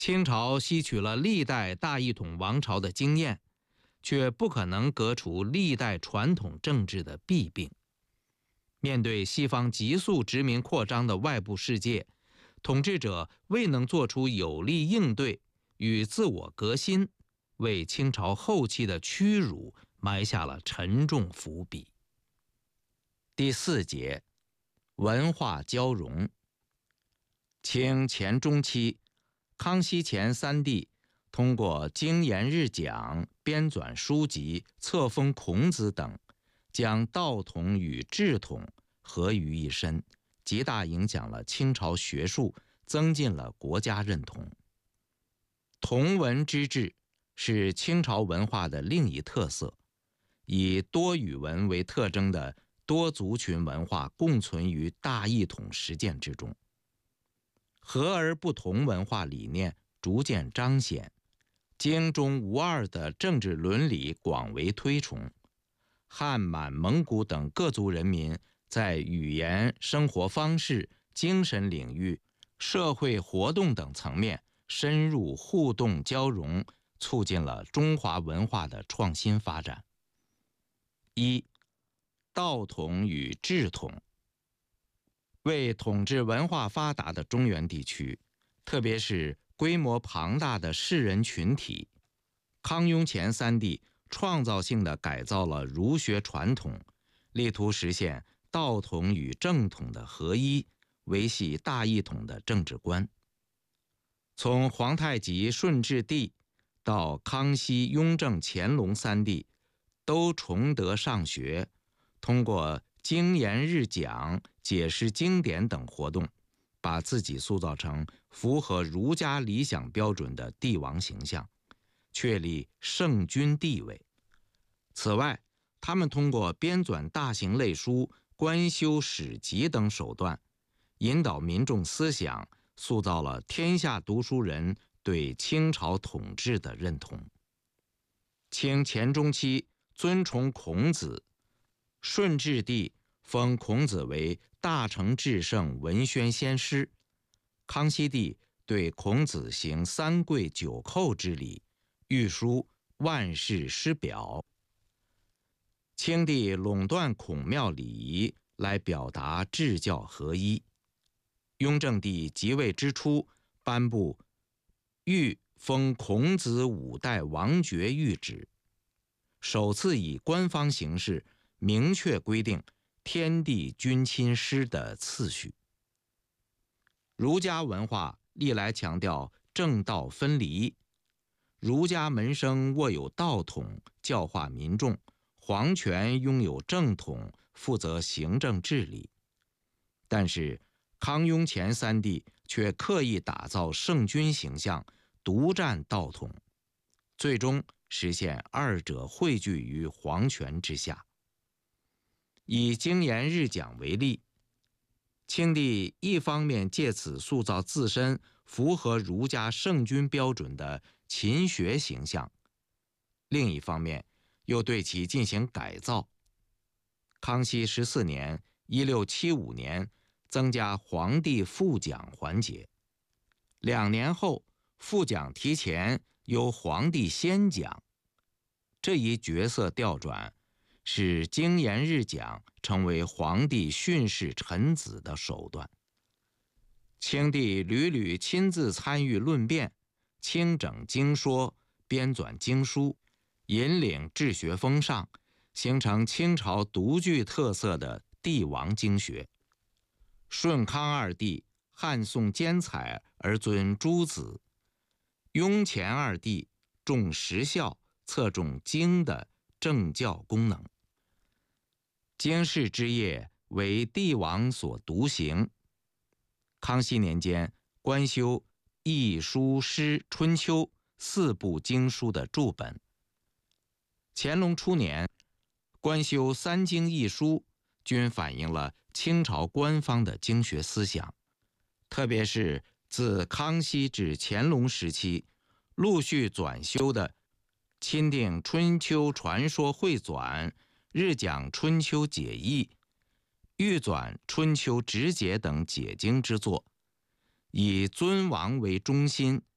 清朝吸取了历代大一统王朝的经验，却不可能革除历代传统政治的弊病。面对西方急速殖民扩张的外部世界，统治者未能做出有力应对与自我革新，为清朝后期的屈辱埋下了沉重伏笔。第4节，文化交融。清前中期，康熙前3帝通过经研日讲、编纂书籍、册封孔子等，将道统与治统合于一身，极大影响了清朝学术，增进了国家认同。同文之治是清朝文化的另一特色，以多语文为特征的多族群文化共存于大一统实践之中。和而不同文化理念逐渐彰显，京中无二的政治伦理广为推崇。汉、满、蒙古等各族人民在语言、生活方式、精神领域、社会活动等层面深入互动交融，促进了中华文化的创新发展。1. 道统与治统。为统治文化发达的中原地区，特别是规模庞大的士人群体，康雍前3帝创造性地改造了儒学传统，力图实现道统与正统的合一，维系大一统的政治观。从皇太极、顺治帝到康熙、雍正、乾隆3帝，都崇德尚学，通过经研日讲、解释经典等活动，把自己塑造成符合儒家理想标准的帝王形象，确立圣君地位。此外，他们通过编纂大型类书、官修史籍等手段，引导民众思想，塑造了天下读书人对清朝统治的认同。清前中期尊崇孔子，顺治帝封孔子为大成至圣文宣先师，康熙帝对孔子行3跪9叩之礼，御书万世师表。清帝垄断孔庙礼仪，来表达治教合一。雍正帝即位之初，颁布御封孔子5代王爵谕旨，首次以官方形式明确规定天地君亲师的次序。儒家文化历来强调正道分离，儒家门生握有道统，教化民众，皇权拥有正统，负责行政治理。但是康雍前3帝却刻意打造圣君形象，独占道统，最终实现二者汇聚于皇权之下。以经研日讲为例，清帝一方面借此塑造自身符合儒家圣君标准的勤学形象，另一方面又对其进行改造。康熙14年1675年增加皇帝副讲环节，2年后副讲提前由皇帝先讲。这一角色调转，使经研日讲成为皇帝训示臣子的手段。清帝屡屡亲自参与论辩，清整经说，编纂经书，引领治学风尚，形成清朝独具特色的帝王经学。顺康2帝汉宋兼采而尊诸子，雍乾2帝重实效，侧重经的政教功能。经世之业为帝王所独行。康熙年间官修易、书、诗、春秋4部经书的注本。乾隆初年官修3经1书，均反映了清朝官方的经学思想。特别是自康熙至乾隆时期陆续转修的钦定春秋传说汇纂、日讲春秋解义、御纂春秋直解等解经之作，以尊王为中心，